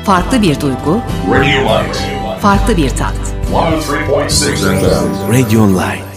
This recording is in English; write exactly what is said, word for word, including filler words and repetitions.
Farklı bir duygu, Radio Light. farklı bir tat. one oh three point six F M. Radio Online.